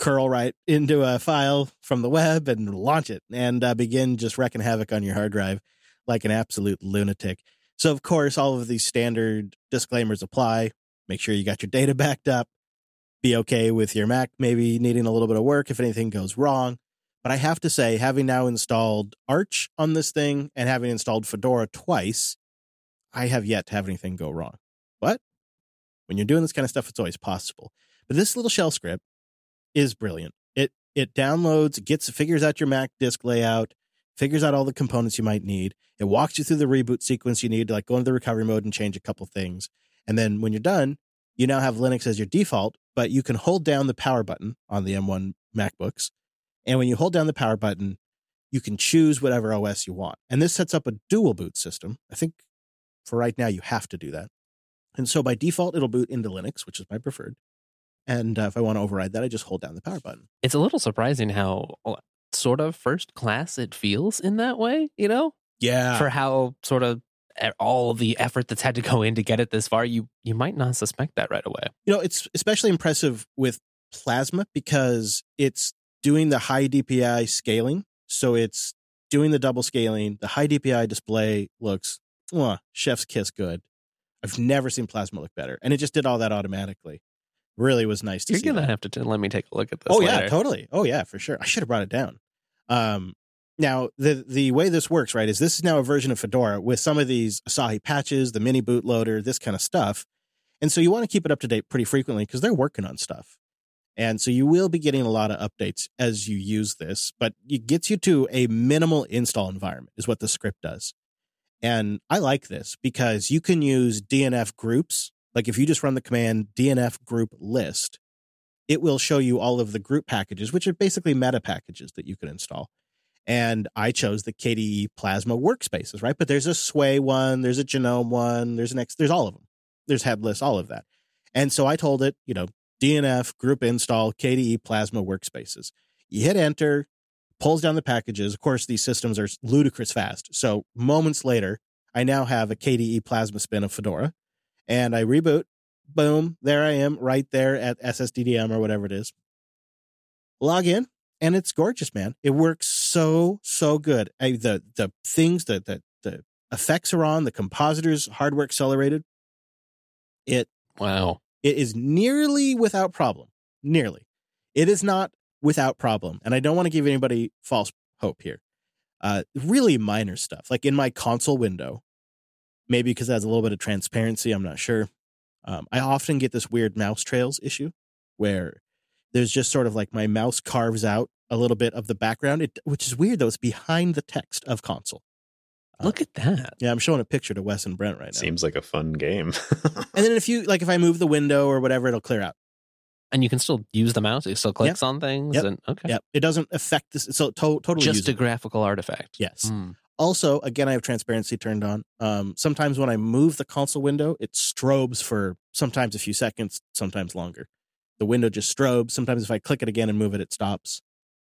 curl right into a file from the web and launch it and begin just wrecking havoc on your hard drive like an absolute lunatic. So, of course, all of these standard disclaimers apply. Make sure you got your data backed up. Be okay with your Mac maybe needing a little bit of work if anything goes wrong. But I have to say, having now installed Arch on this thing and having installed Fedora twice, I have yet to have anything go wrong. But when you're doing this kind of stuff, it's always possible. But this little shell script is brilliant. It downloads, figures out your Mac disk layout, figures out all the components you might need. It walks you through the reboot sequence you need to like go into the recovery mode and change a couple things. And then when you're done, you now have Linux as your default, but you can hold down the power button on the M1 MacBooks. And when you hold down the power button, you can choose whatever OS you want. And this sets up a dual boot system. I think for right now, you have to do that. And so by default, it'll boot into Linux, which is my preferred. And if I want to override that, I just hold down the power button. It's a little surprising how sort of first class it feels in that way, you know? Yeah. For how sort of all the effort that's had to go in to get it this far, you might not suspect that right away. You know, it's especially impressive with Plasma because it's doing the high DPI scaling. So it's doing the double scaling. The high DPI display looks, chef's kiss good. I've never seen Plasma look better. And it just did all that automatically. Really was nice to see. You're going to have to let me take a look at this Oh, later. yeah, totally. Oh, yeah, for sure. I should have brought it down. Now, the way this works, right, is this is now a version of Fedora with some of these Asahi patches, the mini bootloader, this kind of stuff. And so you want to keep it up to date pretty frequently because they're working on stuff. And so you will be getting a lot of updates as you use this, but it gets you to a minimal install environment is what the script does. And I like this because you can use DNF groups. Like if you just run the command DNF group list, it will show you all of the group packages, which are basically meta packages that you can install. And I chose the KDE Plasma workspaces, right? But there's a Sway one, there's a Genome one, there's all of them. There's Headless, all of that. And so I told it, DNF group install KDE Plasma workspaces. You hit enter, pulls down the packages. Of course, these systems are ludicrous fast. So moments later, I now have a KDE Plasma spin of Fedora. And I reboot, boom, there I am right there at SSDDM or whatever it is. Log in, and it's gorgeous, man. It works so good. The things, the effects are on, the compositors, hardware accelerated. Wow. It is nearly without problem. Nearly. It is not without problem. And I don't want to give anybody false hope here. Really minor stuff. Like in my console window, maybe because it has a little bit of transparency, I'm not sure. I often get this weird mouse trails issue where there's just sort of like my mouse carves out a little bit of the background, which is weird though. It's behind the text of console. Look at that. Yeah, I'm showing a picture to Wes and Brent right now. Seems like a fun game. And then if I move the window or whatever, it'll clear out. And you can still use the mouse. It still clicks on things. Yep. And okay. Yep. It doesn't affect this. So totally just usable. a graphical artifact. Yes. Also, again, I have transparency turned on. Sometimes when I move the console window, it strobes for sometimes a few seconds, sometimes longer. The window just strobes. Sometimes if I click it again and move it, it stops.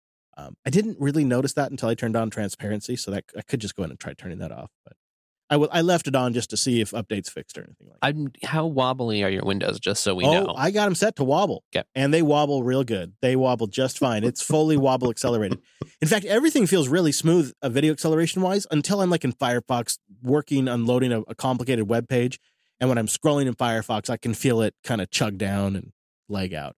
I didn't really notice that until I turned on transparency, so that I could just go in and try turning that off. But I left it on just to see if updates fixed or anything like that. How wobbly are your windows, just so we know? I got them set to wobble. Okay. And they wobble real good. They wobble just fine. It's fully wobble accelerated. In fact, everything feels really smooth video acceleration-wise until I'm like in Firefox unloading a complicated web page. And when I'm scrolling in Firefox, I can feel it kind of chug down and lag out.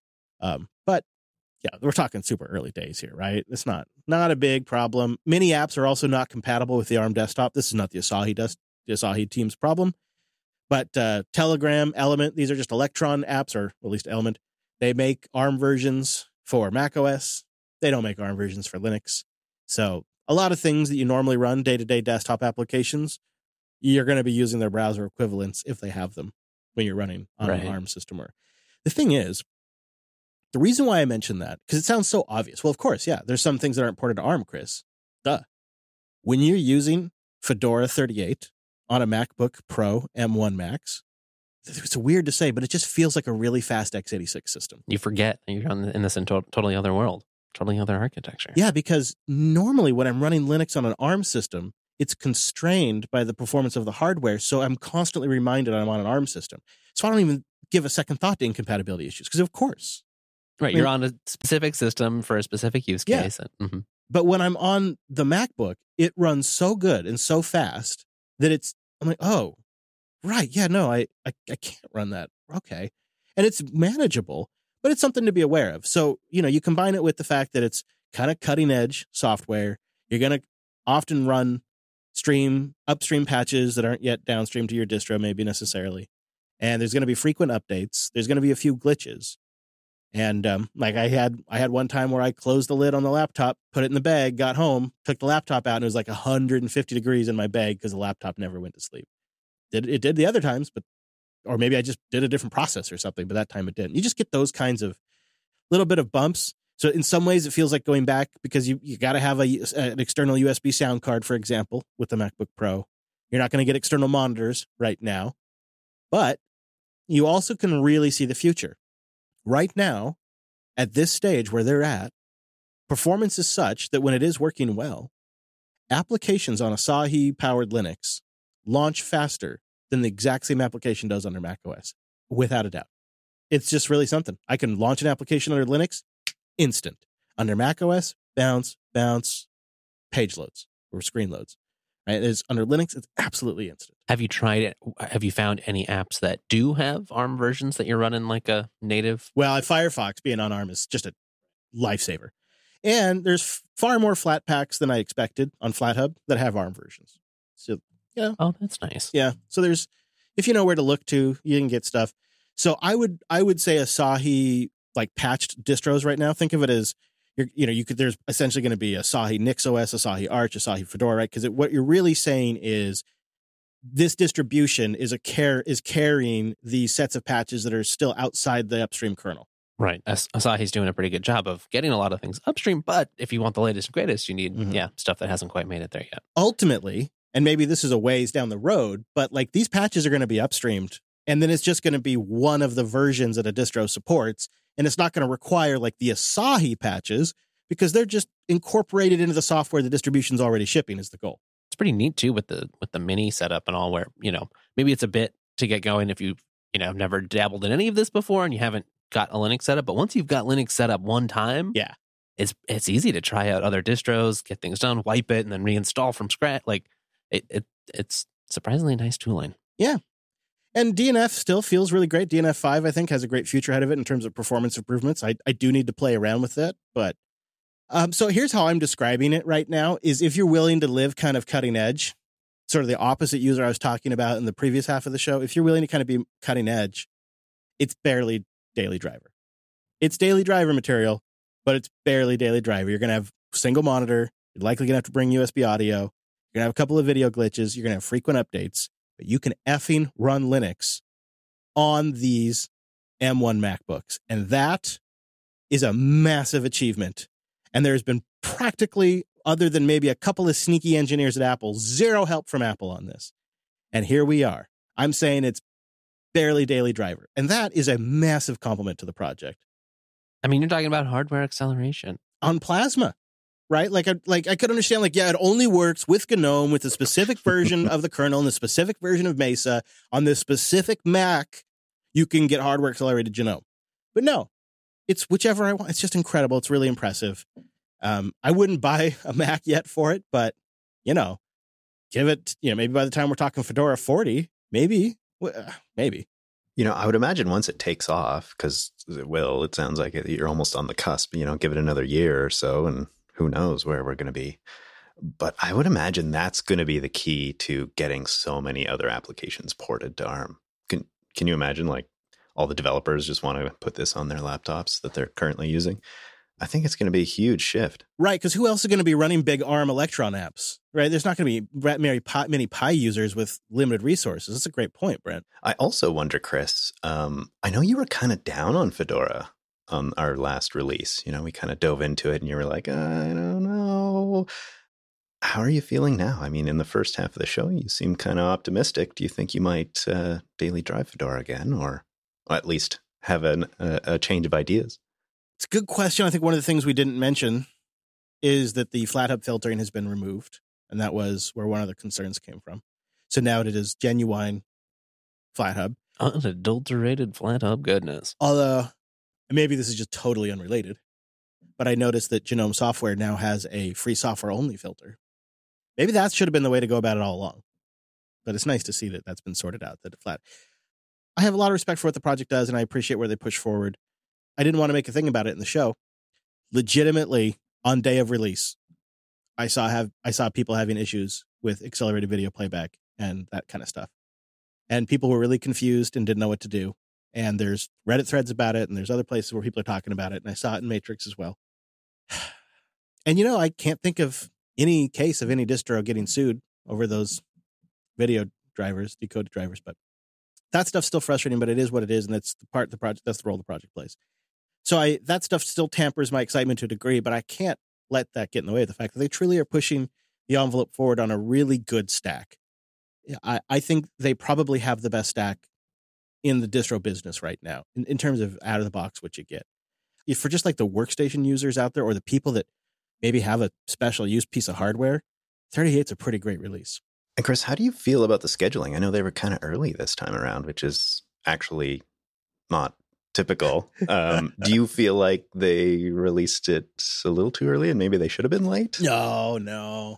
But yeah, we're talking super early days here, right? It's not a big problem. Many apps are also not compatible with the ARM desktop. This is not the Asahi team's problem. But Telegram, Element, these are just Electron apps, or at least Element. They make ARM versions for macOS. They don't make ARM versions for Linux. So a lot of things that you normally run, day-to-day desktop applications, you're going to be using their browser equivalents if they have them when you're running on an ARM system. The thing is, the reason why I mentioned that, because it sounds so obvious. Well, of course, yeah, there's some things that aren't ported to ARM, Chris. Duh. When you're using Fedora 38 on a MacBook Pro M1 Max, it's weird to say, but it just feels like a really fast x86 system. You forget you're in this totally other world, totally other architecture. Yeah, because normally when I'm running Linux on an ARM system, it's constrained by the performance of the hardware, so I'm constantly reminded I'm on an ARM system. So I don't even give a second thought to incompatibility issues, because of course, Right, you're on a specific system for a specific use Yeah. case. Mm-hmm. But when I'm on the MacBook, it runs so good and so fast that I'm like, oh, right. Yeah, no, I can't run that. Okay. And it's manageable, but it's something to be aware of. So, you combine it with the fact that it's kind of cutting edge software. You're going to often run upstream patches that aren't yet downstream to your distro, maybe necessarily. And there's going to be frequent updates. There's going to be a few glitches. And like I had one time where I closed the lid on the laptop, put it in the bag, got home, took the laptop out, and it was like 150 degrees in my bag because the laptop never went to sleep. It did the other times, or maybe I just did a different process or something, but that time it didn't. You just get those kinds of little bit of bumps. So in some ways it feels like going back because you got to have an external USB sound card, for example, with the MacBook Pro. You're not going to get external monitors right now, but you also can really see the future. Right now, at this stage where they're at, performance is such that when it is working well, applications on Asahi-powered Linux launch faster than the exact same application does under macOS, without a doubt. It's just really something. I can launch an application under Linux, instant. Under macOS, bounce, page loads or screen loads. Right? It's under Linux, it's absolutely instant. Have you tried it? Have you found any apps that do have ARM versions that you're running like a native? Well, Firefox being on ARM is just a lifesaver. And there's far more Flatpaks than I expected on FlatHub that have ARM versions. So, yeah. Oh, that's nice. Yeah. So if you know where to look to, you can get stuff. So I would say Asahi like patched distros right now. Think of it as there's essentially going to be Asahi NixOS, Asahi Arch, Asahi Fedora, right? Because what you're really saying is this distribution is carrying these sets of patches that are still outside the upstream kernel. Right. Asahi's doing a pretty good job of getting a lot of things upstream, but if you want the latest and greatest, you need stuff that hasn't quite made it there yet. Ultimately, and maybe this is a ways down the road, but like these patches are going to be upstreamed, and then it's just going to be one of the versions that a distro supports, and it's not going to require like the Asahi patches because they're just incorporated into the software the distribution's already shipping is the goal. It's pretty neat too with the mini setup and all, where maybe it's a bit to get going if you have never dabbled in any of this before and you haven't got a Linux setup, but once you've got Linux set up one time, yeah, it's easy to try out other distros, get things done, wipe it, and then reinstall from scratch. Like it's surprisingly nice tooling. Yeah. And DNF still feels really great. DNF 5, I think, has a great future ahead of it in terms of performance improvements. I do need to play around with that. But so here's how I'm describing it right now is if you're willing to live kind of cutting edge, sort of the opposite user I was talking about in the previous half of the show, if you're willing to kind of be cutting edge, it's barely daily driver. It's daily driver material, but it's barely daily driver. You're going to have single monitor. You're likely going to have to bring USB audio. You're going to have a couple of video glitches. You're going to have frequent updates. But you can effing run Linux on these M1 MacBooks. And that is a massive achievement. And there's been practically, other than maybe a couple of sneaky engineers at Apple, zero help from Apple on this. And here we are. I'm saying it's barely daily driver. And that is a massive compliment to the project. I mean, you're talking about hardware acceleration. On Plasma. Right? Like I could understand, like, yeah, it only works with GNOME, with a specific version of the kernel and the specific version of Mesa. On this specific Mac, you can get hardware accelerated GNOME. But no, it's whichever I want. It's just incredible. It's really impressive. I wouldn't buy a Mac yet for it, but, give it, maybe by the time we're talking Fedora 40, maybe. I would imagine once it takes off, because it sounds like you're almost on the cusp, give it another year or so, and who knows where we're going to be. But I would imagine that's going to be the key to getting so many other applications ported to ARM. Can you imagine, like, all the developers just want to put this on their laptops that they're currently using? I think it's going to be a huge shift. Right, because who else is going to be running big ARM Electron apps? Right, there's not going to be many Pi users with limited resources. That's a great point, Brent. I also wonder, Chris, I know you were kind of down on Fedora on our last release. We kind of dove into it and you were like, I don't know. How are you feeling now? I mean, in the first half of the show, you seem kind of optimistic. Do you think you might daily drive Fedora again, or at least have a change of ideas? It's a good question. I think one of the things we didn't mention is that the FlatHub filtering has been removed, and that was where one of the concerns came from. So now it is genuine FlatHub. Unadulterated FlatHub goodness. Although And maybe this is just totally unrelated, but I noticed that Genome Software now has a free software only filter. Maybe that should have been the way to go about it all along. But it's nice to see that that's been sorted out, that flat. I have a lot of respect for what the project does, and I appreciate where they push forward. I didn't want to make a thing about it in the show. Legitimately, on day of release, I saw people having issues with accelerated video playback and that kind of stuff. And people were really confused and didn't know what to do. And there's Reddit threads about it, and there's other places where people are talking about it, and I saw it in Matrix as well. And, I can't think of any case of any distro getting sued over those video drivers, decoded drivers, but that stuff's still frustrating, but it is what it is, and that's the part of the project, that's the role the project plays. So that stuff still tampers my excitement to a degree, but I can't let that get in the way of the fact that they truly are pushing the envelope forward on a really good stack. I think they probably have the best stack in the distro business right now in terms of out of the box what you get. If for just like the workstation users out there or the people that maybe have a special use piece of hardware, 38's a pretty great release. And Chris, how do you feel about the scheduling? I know they were kind of early this time around, which is actually not typical. Do you feel like they released it a little too early and maybe they should have been late? No.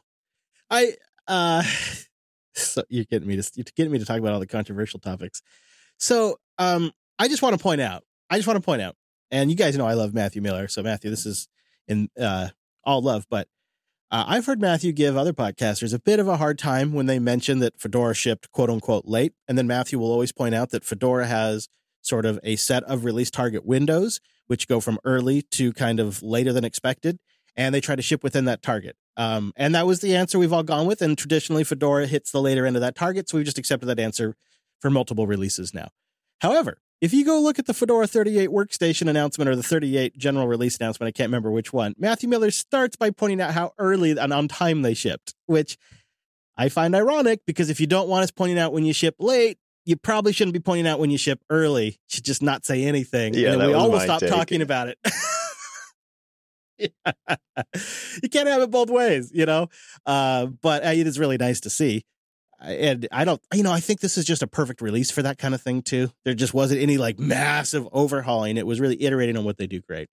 So you're getting me to talk about all the controversial topics. So I just want to point out, and you guys know I love Matthew Miller. So Matthew, this is in all love, but I've heard Matthew give other podcasters a bit of a hard time when they mention that Fedora shipped quote unquote late. And then Matthew will always point out that Fedora has sort of a set of release target windows, which go from early to kind of later than expected. And they try to ship within that target. And that was the answer we've all gone with. And traditionally Fedora hits the later end of that target. So we've just accepted that answer for multiple releases now. However, if you go look at the Fedora 38 workstation announcement or the 38 general release announcement, I can't remember which one, Matthew Miller starts by pointing out how early and on time they shipped, which I find ironic because if you don't want us pointing out when you ship late, you probably shouldn't be pointing out when you ship early. You should just not say anything. Yeah, and then we all will stop talking about it. You can't have it both ways, but it is really nice to see. And I think this is just a perfect release for that kind of thing too. There just wasn't any like massive overhauling. It was really iterating on what they do great.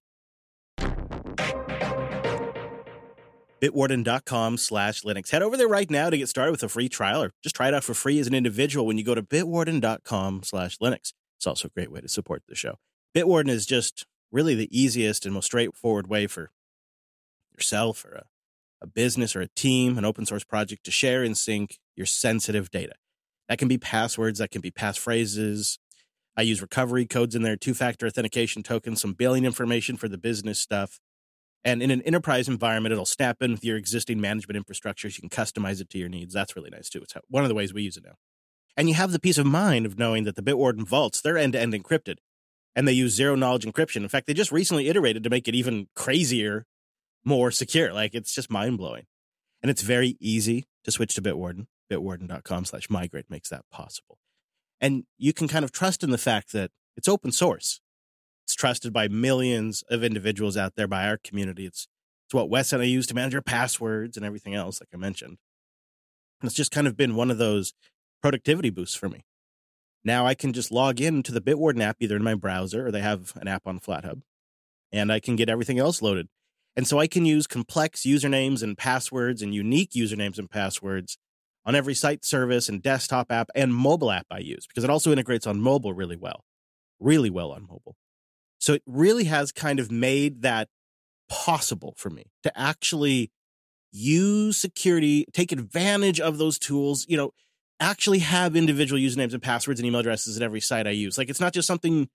Bitwarden.com/Linux. Head over there right now to get started with a free trial or just try it out for free as an individual when you go to bitwarden.com/Linux. It's also a great way to support the show. Bitwarden is just really the easiest and most straightforward way for yourself or a business or a team, an open source project to share and sync your sensitive data. That can be passwords, that can be passphrases. I use recovery codes in there, two-factor authentication tokens, some billing information for the business stuff. And in an enterprise environment, it'll snap in with your existing management infrastructure. So you can customize it to your needs. That's really nice too. It's one of the ways we use it now. And you have the peace of mind of knowing that the Bitwarden vaults, they're end-to-end encrypted. And they use zero-knowledge encryption. In fact, they just recently iterated to make it even crazier, more secure. Like, it's just mind-blowing. And it's very easy to switch to Bitwarden. Bitwarden.com/migrate makes that possible. And you can kind of trust in the fact that it's open source. It's trusted by millions of individuals out there, by our community. It's what Wes and I use to manage our passwords and everything else, like I mentioned. And it's just kind of been one of those productivity boosts for me. Now I can just log into the Bitwarden app either in my browser or they have an app on FlatHub, and I can get everything else loaded. And so I can use complex usernames and passwords and unique usernames and passwords on every site service and desktop app and mobile app I use, because it also integrates on mobile really well on mobile. So it really has kind of made that possible for me to actually use security, take advantage of those tools, actually have individual usernames and passwords and email addresses at every site I use. Like, it's not just something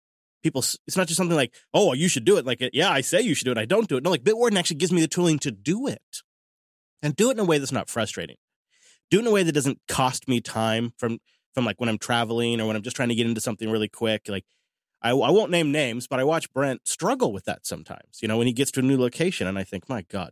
like, oh, you should do it. Like, yeah, I say you should do it. I don't do it. No, like Bitwarden actually gives me the tooling to do it, and do it in a way that's not frustrating. Do it in a way that doesn't cost me time from like when I'm traveling or when I'm just trying to get into something really quick. Like, I won't name names, but I watch Brent struggle with that sometimes, when he gets to a new location, and I think, my God,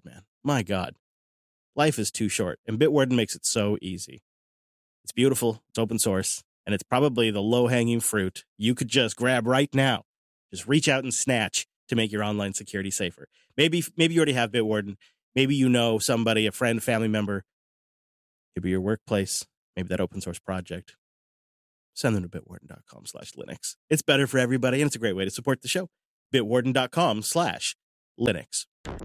life is too short. And Bitwarden makes it so easy. It's beautiful. It's open source. And it's probably the low-hanging fruit you could just grab right now. Just reach out and snatch to make your online security safer. Maybe you already have Bitwarden. Maybe you know somebody, a friend, family member. Could be your workplace. Maybe that open source project. Send them to bitwarden.com/Linux. It's better for everybody, and it's a great way to support the show. bitwarden.com/Linux.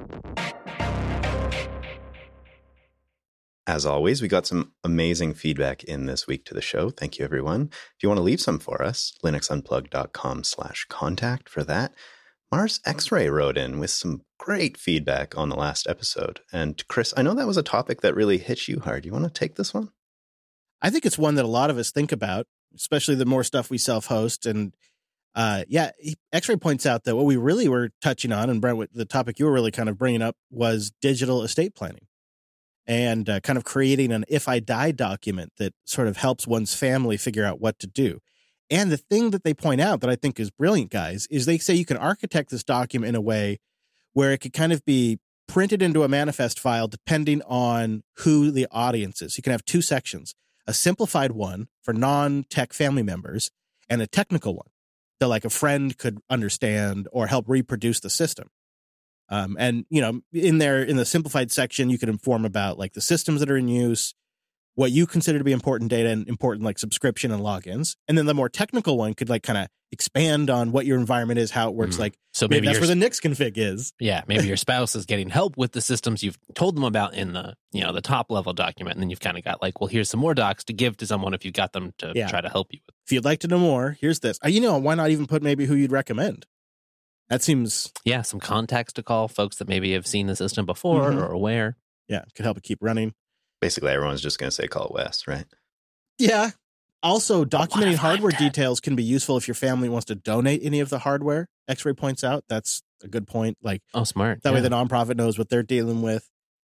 As always, we got some amazing feedback in this week to the show. Thank you, everyone. If you want to leave some for us, linuxunplugged.com/contact for that. Mars X-Ray wrote in with some great feedback on the last episode. And Chris, I know that was a topic that really hit you hard. You want to take this one? I think it's one that a lot of us think about, especially the more stuff we self-host. And X-Ray points out that what we really were touching on, and Brent, the topic you were really kind of bringing up, was digital estate planning and kind of creating an if I die document that sort of helps one's family figure out what to do. And the thing that they point out that I think is brilliant, guys, is they say you can architect this document in a way where it could kind of be printed into a manifest file depending on who the audience is. You can have two sections, a simplified one for non-tech family members and a technical one that like a friend could understand or help reproduce the system. And, you know, in the simplified section, you can inform about like the systems that are in use, what you consider to be important data and important like subscription and logins. And then the more technical one could like kind of expand on what your environment is, how it works. Like, so maybe that's where the Nix config is. Yeah. Maybe your spouse is getting help with the systems you've told them about in the, you know, the top level document. And then you've kind of got like, well, here's some more docs to give to someone if you got them to try to help you with. If you'd like to know more, here's this. You know, why not even put maybe who you'd recommend? That seems... Yeah, some contacts to call, folks that maybe have seen the system before or aware. Yeah, could help it keep running. Basically, everyone's just going to say call Wes, right? Yeah. Also, documenting hardware details can be useful if your family wants to donate any of the hardware. X-Ray points out that's a good point. Like, smart. That way the nonprofit knows what they're dealing with.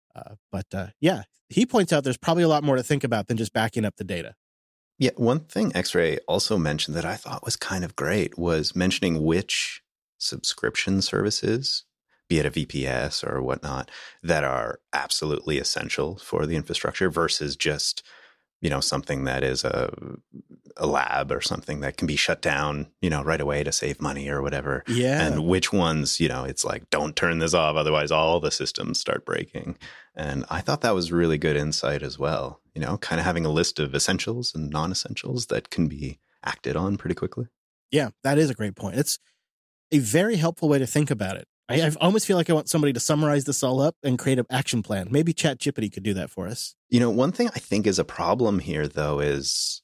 He points out there's probably a lot more to think about than just backing up the data. Yeah, one thing X-Ray also mentioned that I thought was kind of great was mentioning which subscription services, be it a VPS or whatnot, that are absolutely essential for the infrastructure versus just, you know, something that is a lab or something that can be shut down, you know, right away to save money or whatever. Yeah. And which ones, you know, it's like, don't turn this off, otherwise all the systems start breaking. And I thought that was really good insight as well, you know, kind of having a list of essentials and non-essentials that can be acted on pretty quickly. Yeah, that is a great point. It's a very helpful way to think about it. I almost feel like I want somebody to summarize this all up and create an action plan. Maybe ChatGPT could do that for us. You know, one thing I think is a problem here, though, is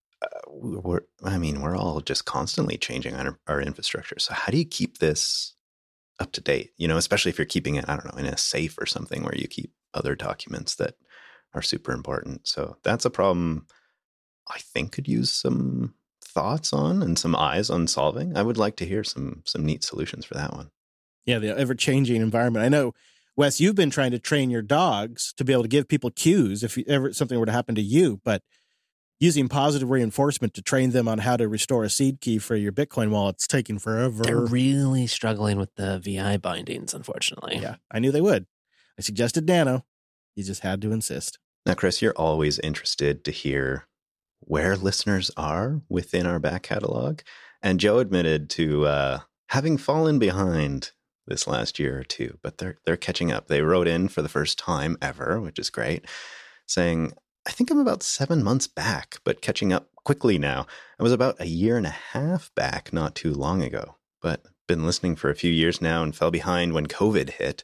we're all just constantly changing our infrastructure. So how do you keep this up to date? You know, especially if you're keeping it, I don't know, in a safe or something where you keep other documents that are super important. So that's a problem I think could use some thoughts on and some eyes on solving. I would like to hear some neat solutions for that one. Yeah, the ever-changing environment. I know, Wes, you've been trying to train your dogs to be able to give people cues if something were to happen to you, but using positive reinforcement to train them on how to restore a seed key for your Bitcoin wallet's taking forever. They're really struggling with the VI bindings, unfortunately. Yeah, I knew they would. I suggested Nano. You just had to insist. Now, Chris, you're always interested to hear where listeners are within our back catalog. And Joe admitted to having fallen behind this last year or two, but they're catching up. They wrote in for the first time ever, which is great, saying, I think I'm about 7 months back, but catching up quickly now. I was about 1.5 years back not too long ago, but been listening for a few years now and fell behind when COVID hit,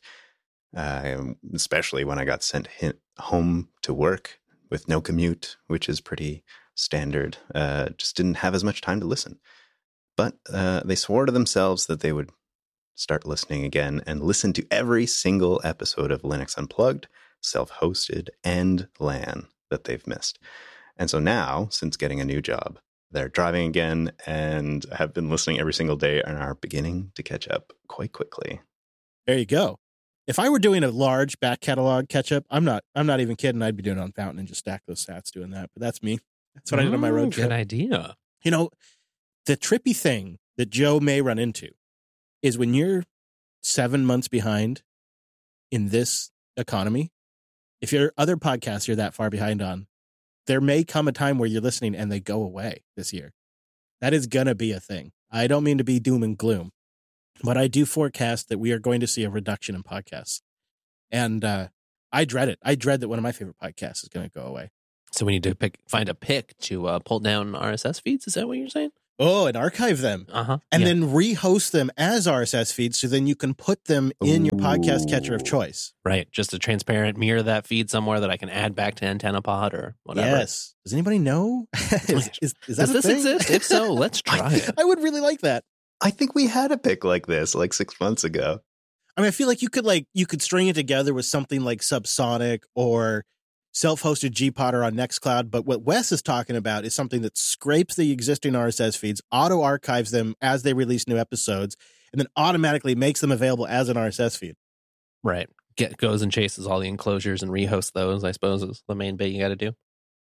especially when I got sent home to work with no commute, which is pretty standard. Just didn't have as much time to listen. But they swore to themselves that they would start listening again and listen to every single episode of Linux Unplugged, self-hosted, and LAN that they've missed. And so now, since getting a new job, they're driving again and have been listening every single day and are beginning to catch up quite quickly. There you go. If I were doing a large back catalog catch up, I'm not even kidding. I'd be doing it on Fountain and just stack those sats doing that. But that's me. That's what I did on my road trip. Good idea. You know, the trippy thing that Joe may run into is when you're 7 months behind in this economy, if your other podcasts you're that far behind on, there may come a time where you're listening and they go away this year. That is going to be a thing. I don't mean to be doom and gloom, but I do forecast that we are going to see a reduction in podcasts. And I dread it. I dread that one of my favorite podcasts is going to go away. So we need to find a pick to pull down RSS feeds? Is that what you're saying? Oh, and archive them. And then rehost them as RSS feeds, so then you can put them in your podcast catcher of choice. Right. Just a transparent mirror that feed somewhere that I can add back to AntennaPod or whatever. Yes. Does anybody know? Is that Does this exist? If so, let's try it. I would really like that. I think we had a pick like this like 6 months ago. I mean, I feel like you could string it together with something like Subsonic or self-hosted Gpodder on Nextcloud. But what Wes is talking about is something that scrapes the existing RSS feeds, auto-archives them as they release new episodes, and then automatically makes them available as an RSS feed. Right. Goes and chases all the enclosures and rehosts those, I suppose, is the main bit you got to do.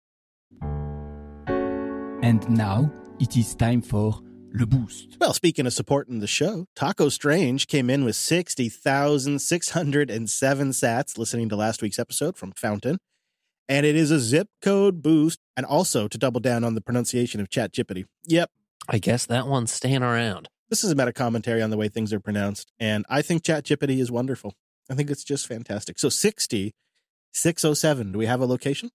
And now it is time for Le Boost. Well, speaking of supporting the show, Taco Strange came in with 60,607 sats listening to last week's episode from Fountain. And it is a zip code boost, and also to double down on the pronunciation of ChatGPT. Yep. I guess that one's staying around. This is a meta commentary on the way things are pronounced, and I think ChatGPT is wonderful. I think it's just fantastic. So 60607, do we have a location?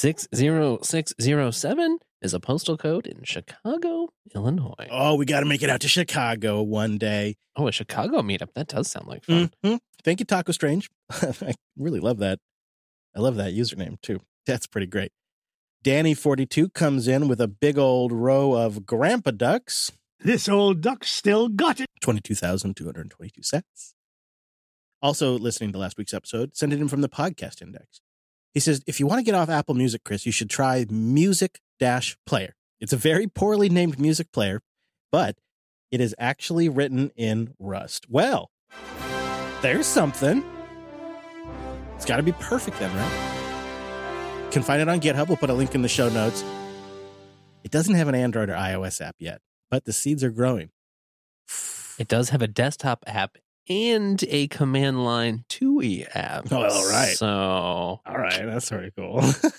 60607 is a postal code in Chicago, Illinois. Oh, we got to make it out to Chicago one day. Oh, a Chicago meetup. That does sound like fun. Mm-hmm. Thank you, Taco Strange. I really love that. I love that username, too. That's pretty great. Danny42 comes in with a big old row of grandpa ducks. This old duck still got it. 22,222 cents. Also listening to last week's episode, send it in from the podcast index. He says, if you want to get off Apple Music, Chris, you should try Music-Player. It's a very poorly named music player, but it is actually written in Rust. Well, there's something. It's got to be perfect then, right? Can find it on GitHub. We'll put a link in the show notes. It doesn't have an Android or iOS app yet, but the seeds are growing. It does have a desktop app and a command line TUI app. Oh, all right. So, all right, that's very cool.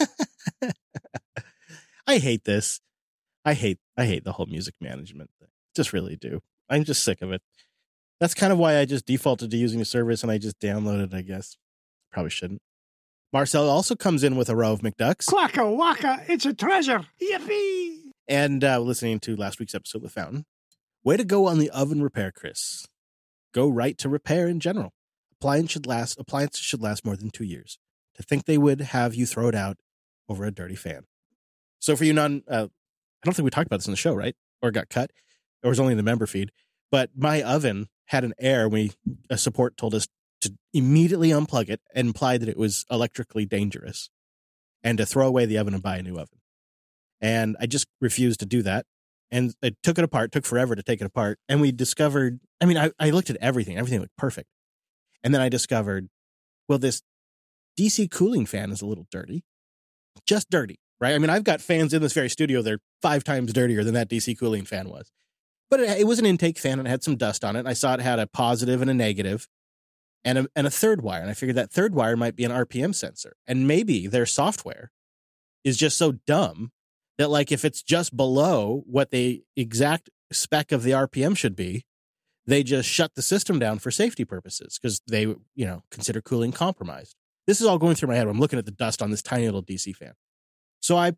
I hate this. I hate the whole music management thing. Just really do. I'm just sick of it. That's kind of why I just defaulted to using a service and I just downloaded it, I guess. Probably shouldn't. Marcel also comes in with a row of McDucks. Quacka wacka, it's a treasure. Yippee! And listening to last week's episode with Fountain. Way to go on the oven repair, Chris. Go right to repair in general. Appliances should last more than 2 years. To think they would have you throw it out over a dirty fan. So for you I don't think we talked about this in the show, right? Or got cut. Or it was only in the member feed. But my oven had an error. A support told us to immediately unplug it and implied that it was electrically dangerous and to throw away the oven and buy a new oven. And I just refused to do that. And I took it apart, took forever to take it apart. And we discovered, I looked at everything looked perfect. And then I discovered, well, this DC cooling fan is a little dirty, just dirty, right? I've got fans in this very studio. They're 5 times dirtier than that DC cooling fan was. But it was an intake fan and it had some dust on it. And I saw it had a positive and a negative and a third wire. And I figured that third wire might be an RPM sensor. And maybe their software is just so dumb that, like, if it's just below what the exact spec of the RPM should be, they just shut the system down for safety purposes because they, consider cooling compromised. This is all going through my head when I'm looking at the dust on this tiny little DC fan. So I,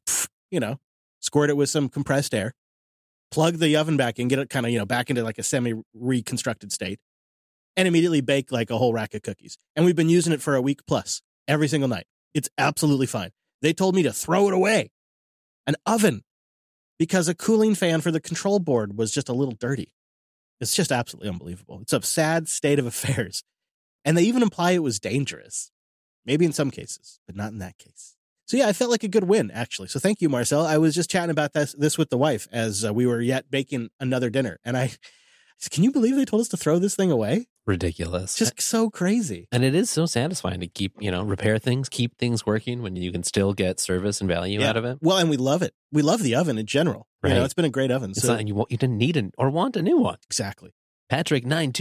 squirt it with some compressed air, plug the oven back in, get it kind of, back into like a semi-reconstructed state, and immediately bake like a whole rack of cookies. And we've been using it for a week plus every single night. It's absolutely fine. They told me to throw it away. An oven, because a cooling fan for the control board was just a little dirty. It's just absolutely unbelievable. It's a sad state of affairs. And they even imply it was dangerous. Maybe in some cases, but not in that case. So yeah, I felt like a good win, actually. So thank you, Marcel. I was just chatting about this with the wife as we were yet baking another dinner. And I said, can you believe they told us to throw this thing away? Ridiculous. Just so crazy. And it is so satisfying to keep, repair things, keep things working when you can still get service and value out of it. Well, and we love it. We love the oven in general. Right. It's been a great oven. It's not, you didn't need or want a new one. Exactly. Patrick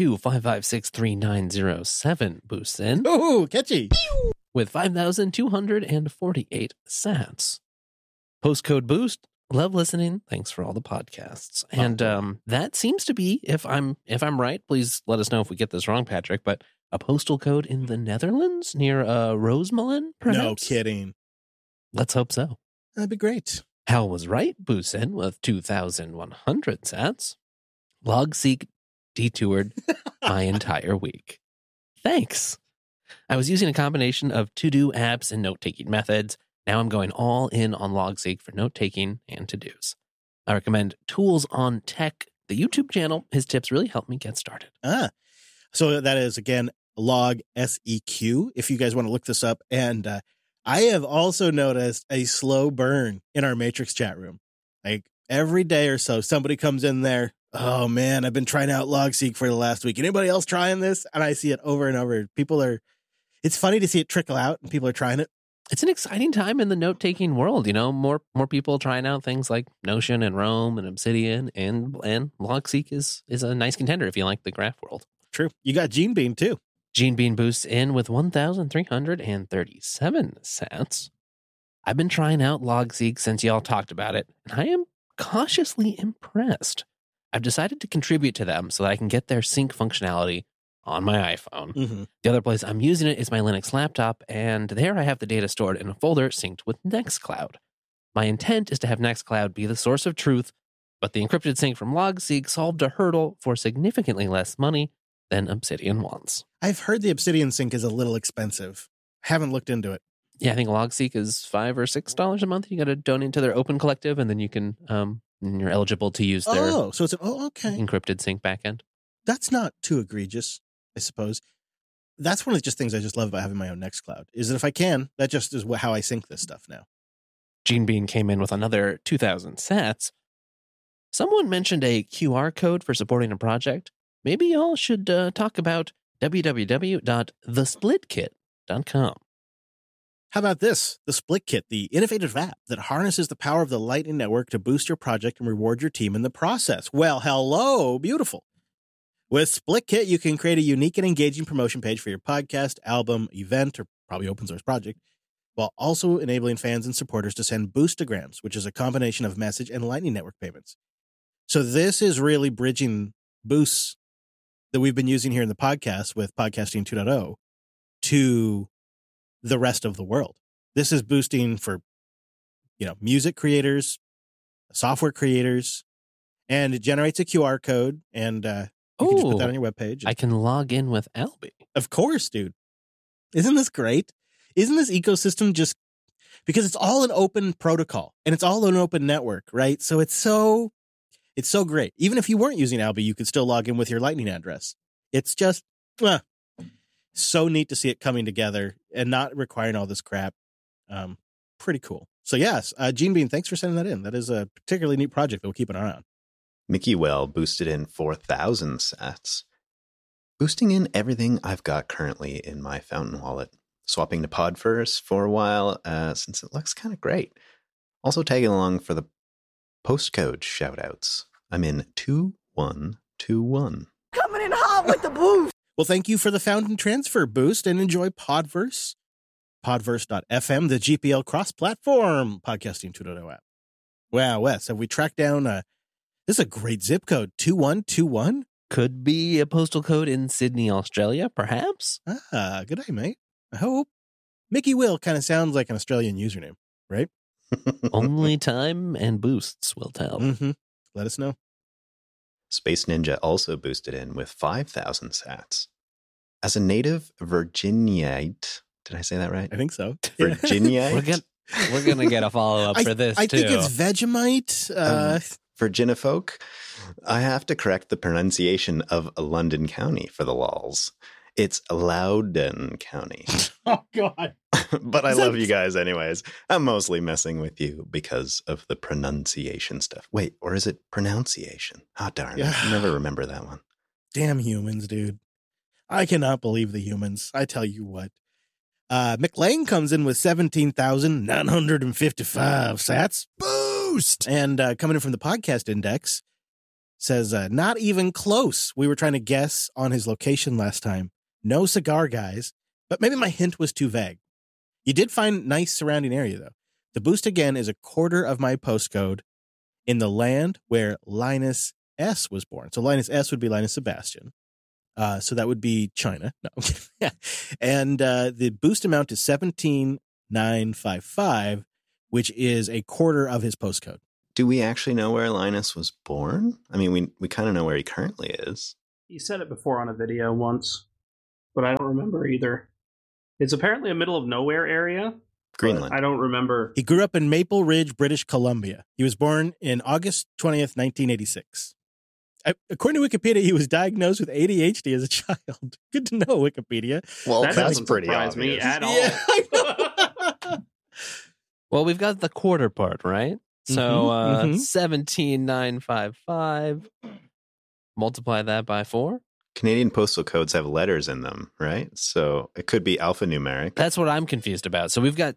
925563907 boosts in. Oh, catchy. With 5,248 sats. Postcode boost. Love listening. Thanks for all the podcasts. And that seems to be, if I'm right, please let us know if we get this wrong, Patrick, but a postal code in the Netherlands near Rosemalen, perhaps? No kidding. Let's hope so. That'd be great. Hal was right, Boosin, with 2,100 sats. Logseek detoured my entire week. Thanks. I was using a combination of to-do apps and note-taking methods. Now I'm going all in on Logseek for note-taking and to-dos. I recommend Tools on Tech, the YouTube channel. His tips really help me get started. So that is, again, Log SEQ, if you guys want to look this up. And I have also noticed a slow burn in our Matrix chat room. Like every day or so, somebody comes in there. Oh, man, I've been trying out Logseek for the last week. Anybody else trying this? And I see it over and over. It's funny to see it trickle out and people are trying it. It's an exciting time in the note-taking world. You know, more people trying out things like Notion and Roam and Obsidian, and Logseek is a nice contender if you like the graph world. True. You got Gene Bean, too. Gene Bean boosts in with 1,337 sats. I've been trying out Logseek since y'all talked about it, and I am cautiously impressed. I've decided to contribute to them so that I can get their sync functionality on my iPhone. Mm-hmm. The other place I'm using it is my Linux laptop, and there I have the data stored in a folder synced with Nextcloud. My intent is to have Nextcloud be the source of truth, but the encrypted sync from Logseek solved a hurdle for significantly less money than Obsidian wants. I've heard the Obsidian sync is a little expensive. Haven't looked into it. Yeah, I think Logseek is $5 or $6 a month. You got to donate to their Open Collective, and then you can, and you're eligible to use their okay. encrypted sync backend. That's not too egregious, I suppose. That's one of the things I just love about having my own Nextcloud, is that if I can, that just is how I sync this stuff now. Gene Bean came in with another 2,000 sats. Someone mentioned a QR code for supporting a project. Maybe y'all should talk about www.thesplitkit.com. How about this? The Split Kit, the innovative app that harnesses the power of the Lightning Network to boost your project and reward your team in the process. Well, hello, beautiful. With Split Kit, you can create a unique and engaging promotion page for your podcast, album, event, or probably open source project, while also enabling fans and supporters to send Boostograms, which is a combination of message and Lightning Network payments. So this is really bridging boosts that we've been using here in the podcast with Podcasting 2.0 to the rest of the world. This is boosting for, music creators, software creators, and it generates a QR code, and you can just put that on your webpage. I can log in with Alby. Of course, dude. Isn't this great? Isn't this ecosystem just because it's all an open protocol and it's all an open network, right? So it's so great. Even if you weren't using Alby, you could still log in with your Lightning address. It's just so neat to see it coming together and not requiring all this crap. Pretty cool. So yes, Gene Bean, thanks for sending that in. That is a particularly neat project that we'll keep an eye on. Mickey Well boosted in 4,000 sats. Boosting in everything I've got currently in my Fountain wallet. Swapping to Podverse for a while, since it looks kind of great. Also tagging along for the postcode shoutouts. I'm in 2121. Coming in hot with the boost. Well, thank you for the Fountain Transfer boost and enjoy Podverse. Podverse.fm, the GPL cross-platform Podcasting 2.0 app. Wow, Wes, have we tracked down this is a great zip code, 2121? Could be a postal code in Sydney, Australia, perhaps? Good day, mate. I hope. Mickey Will kind of sounds like an Australian username, right? Only time and boosts will tell. Mm-hmm. Let us know. Space Ninja also boosted in with 5,000 sats. As a native Virginiate, did I say that right? I think so. Virginiate? We're gonna get a follow-up for this, I too. think it's Vegemite. Virginifolk, I have to correct the pronunciation of London County for the lols. It's Loudoun County. Oh, God. But I love you guys anyways. I'm mostly messing with you because of the pronunciation stuff. Wait, or is it pronunciation? Oh, darn. Yeah. I never remember that one. Damn humans, dude. I cannot believe the humans. I tell you what. McLean comes in with 17,955 sats. Boost! And coming in from the podcast index, says, not even close. We were trying to guess on his location last time. No cigar, guys. But maybe my hint was too vague. You did find nice surrounding area, though. The boost, again, is a quarter of my postcode in the land where Linus S. was born. So Linus S. would be Linus Sebastian. So that would be China. No. And the boost amount is 17,955, which is a quarter of his postcode. Do we actually know where Linus was born? I mean, we kind of know where he currently is. He said it before on a video once, but I don't remember either. It's apparently a middle of nowhere area. Greenland. I don't remember. He grew up in Maple Ridge, British Columbia. He was born in August 20th, 1986. According to Wikipedia, he was diagnosed with ADHD as a child. Good to know, Wikipedia. Well, that that's doesn't pretty surprise obvious. me at all. Yeah, I know. Well, we've got the quarter part, right? So 17,955. Multiply that by 4. Canadian postal codes have letters in them, right? So it could be alphanumeric. That's what I'm confused about. So we've got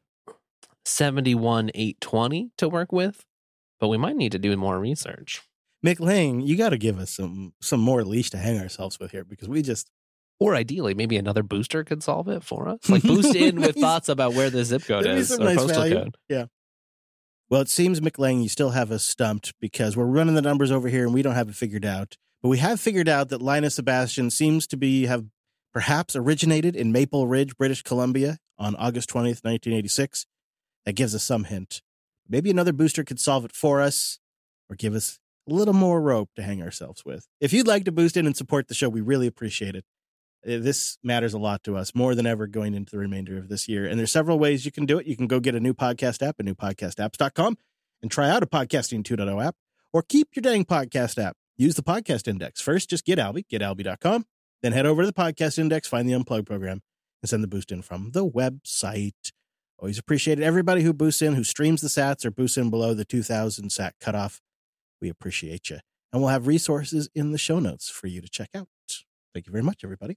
71,820 to work with, but we might need to do more research. Mick Lang, you got to give us some more leash to hang ourselves with here, because we just... Or ideally, maybe another booster could solve it for us. Like boost in with thoughts about where the zip code There'd be is some or nice postal value. code. Yeah. Well, it seems, Mick Lang, you still have us stumped because we're running the numbers over here and we don't have it figured out. But we have figured out that Linus Sebastian seems to have perhaps originated in Maple Ridge, British Columbia on August 20th, 1986. That gives us some hint. Maybe another booster could solve it for us or give us a little more rope to hang ourselves with. If you'd like to boost in and support the show, we really appreciate it. This matters a lot to us, more than ever going into the remainder of this year. And there's several ways you can do it. You can go get a new podcast app at newpodcastapps.com and try out a Podcasting 2.0 app, or keep your dang podcast app. Use the podcast index. First, just get Alby, getalby.com. Then head over to the podcast index, find the Unplugged program, and send the boost in from the website. Always appreciate it. Everybody who boosts in, who streams the sats or boosts in below the 2,000 sat cutoff, we appreciate you. And we'll have resources in the show notes for you to check out. Thank you very much, everybody.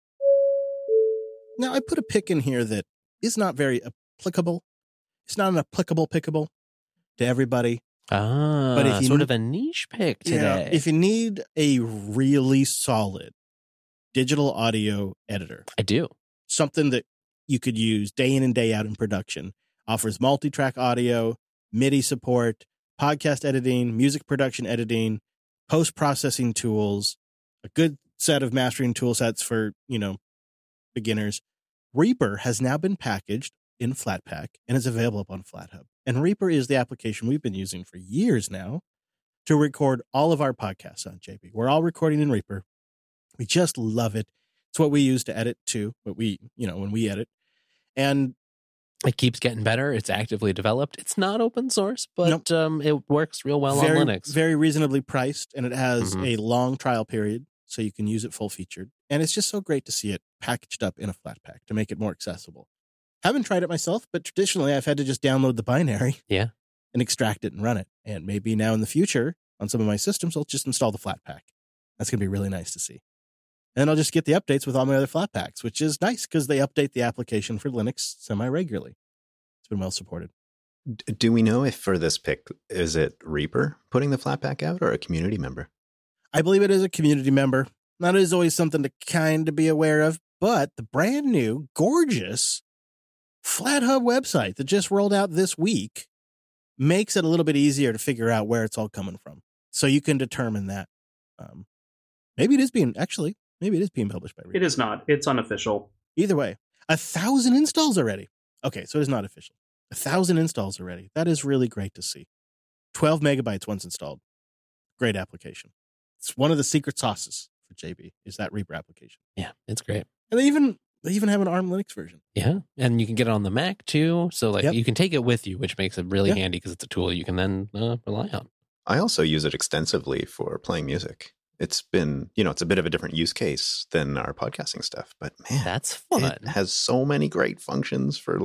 Now, I put a pick in here that is not very applicable. It's not an applicable pickable to everybody. But if you sort of a niche pick today. If you need a really solid digital audio editor, I do. Something that you could use day in and day out in production, offers multi-track audio, MIDI support, podcast editing, music production editing, post-processing tools, a good set of mastering tool sets for, beginners. Reaper has now been packaged in Flatpak and is available up on FlatHub. And Reaper is the application we've been using for years now to record all of our podcasts on, JP. We're all recording in Reaper. We just love it. It's what we use to edit too, when we edit. And it keeps getting better. It's actively developed. It's not open source, but it works real well on Linux. Very reasonably priced, and it has a long trial period, so you can use it full featured. And it's just so great to see it packaged up in a Flatpak to make it more accessible. Haven't tried it myself, but traditionally I've had to just download the binary and extract it and run it. And maybe now in the future on some of my systems, I'll just install the Flatpak. That's going to be really nice to see. And then I'll just get the updates with all my other Flatpaks, which is nice because they update the application for Linux semi-regularly. It's been well supported. Do we know if for this pick, is it Reaper putting the Flatpak out or a community member? I believe it is a community member. That is always something to kind of be aware of, but the brand new, gorgeous FlatHub website that just rolled out this week makes it a little bit easier to figure out where it's all coming from. So you can determine that. Maybe it is being published by Reaper. It is not. It's unofficial. Either way, 1,000 installs already. Okay, so it is not official. 1,000 installs already. That is really great to see. 12 megabytes once installed. Great application. It's one of the secret sauces for JB is that Reaper application. Yeah, it's great. And they even have an ARM Linux version. Yeah, and you can get it on the Mac too. So you can take it with you, which makes it really handy because it's a tool you can then rely on. I also use it extensively for playing music. It's been, it's a bit of a different use case than our podcasting stuff, but man, that's fun. It has so many great functions for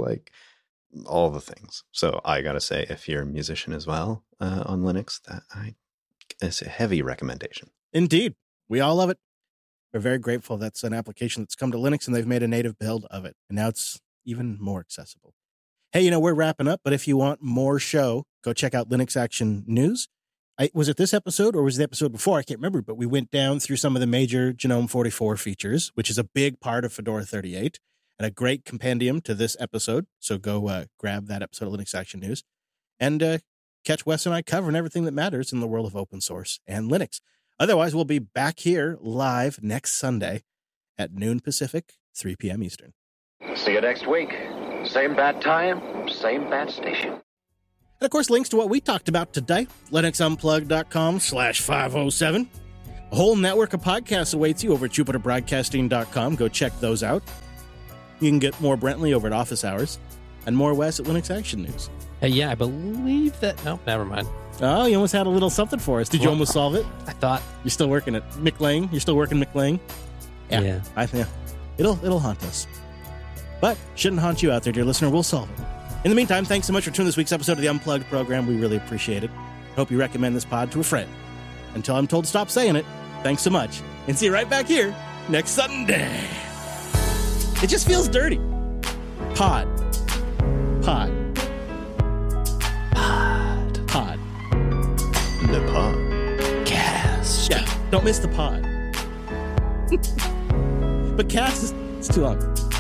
all the things. So I got to say, if you're a musician as well on Linux, it's a heavy recommendation. Indeed. We all love it. We're very grateful. That's an application that's come to Linux and they've made a native build of it. And now it's even more accessible. Hey, we're wrapping up, but if you want more show, go check out Linux Action News. Was it this episode or was it the episode before? I can't remember, but we went down through some of the major GNOME 44 features, which is a big part of Fedora 38 and a great compendium to this episode. So go grab that episode of Linux Action News and catch Wes and I covering everything that matters in the world of open source and Linux. Otherwise, we'll be back here live next Sunday at noon Pacific, 3 p.m. Eastern. See you next week. Same bat time, same bat station. And of course, links to what we talked about today, linuxunplugged.com/507. A whole network of podcasts awaits you over at jupiterbroadcasting.com. Go check those out. You can get more Brentley over at Office Hours and more Wes at Linux Action News. Yeah, I believe that. No, never mind. Oh, you almost had a little something for us. Did you almost solve it? I thought. You're still working at McLean? You're still working McLean? Yeah. It'll haunt us. But shouldn't haunt you out there, dear listener. We'll solve it. In the meantime, thanks so much for tuning this week's episode of the Unplugged program. We really appreciate it. Hope you recommend this pod to a friend. Until I'm told to stop saying it, thanks so much. And see you right back here next Sunday. It just feels dirty. Pod. The pod. Cast. Yeah, don't miss the pod. But cast is too long.